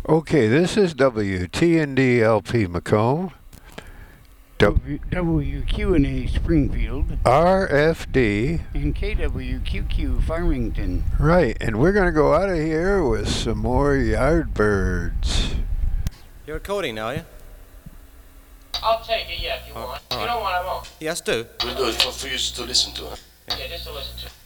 Okay, this is WTND-LP Macomb, WQNA Springfield, RFD. and KWQQ Farmington. Right, and we're going to go out of here with some more Yardbirds. You're recording, are you? I'll take it, yeah, if you want. If you don't want, I won't. Yes, do. We'll do it for you to listen to. Yeah, just to listen to.